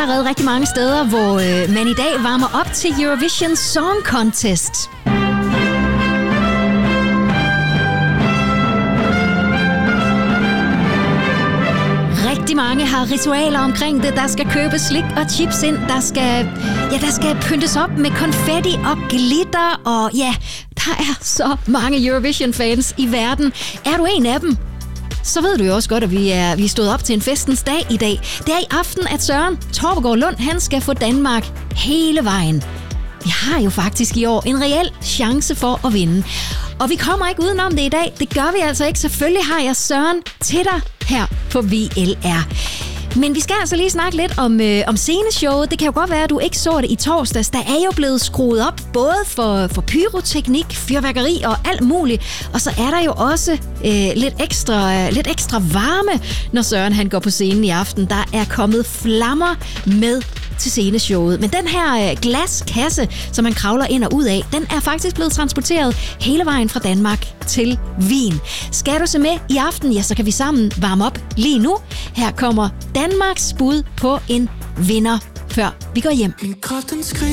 allerede rigtig mange steder, hvor man i dag varmer op til Eurovision Song Contest. Rigtig mange har ritualer omkring det. Der skal købes slik og chips ind. Der skal pyntes op med konfetti og glitter. Og ja, der er så mange Eurovision-fans i verden. Er du en af dem? Så ved du jo også godt, at vi er stået op til en festens dag i dag. Det er i aften, at Søren Torpegaard Lund, han skal få Danmark hele vejen. Vi har jo faktisk i år en reel chance for at vinde. Og vi kommer ikke udenom det i dag. Det gør vi altså ikke. Selvfølgelig har jeg Søren til dig her på VLR. Men vi skal altså lige snakke lidt om sceneshowet. Det kan jo godt være, at du ikke så det i torsdags. Der er jo blevet skruet op både for pyroteknik, fyrværkeri og alt muligt. Og så er der jo også lidt ekstra varme, når Søren han går på scenen i aften. Der er kommet flammer med til sceneshowet. Men den her glaskasse, som man kravler ind og ud af, den er faktisk blevet transporteret hele vejen fra Danmark til Wien. Skal du se med i aften, ja, så kan vi sammen varme op lige nu. Her kommer Danmarks bud på en vinder, før vi går hjem.